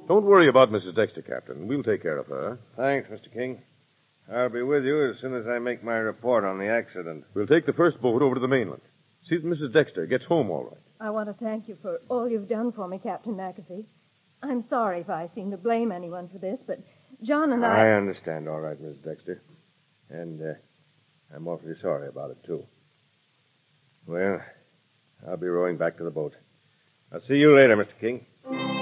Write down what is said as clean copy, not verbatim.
Don't worry about Mrs. Dexter, Captain. We'll take care of her. Thanks, Mr. King. I'll be with you as soon as I make my report on the accident. We'll take the first boat over to the mainland. See that Mrs. Dexter gets home all right. I want to thank you for all you've done for me, Captain McAfee. I'm sorry if I seem to blame anyone for this, but John and I understand all right, Miss Dexter. And I'm awfully sorry about it, too. Well, I'll be rowing back to the boat. I'll see you later, Mr. King.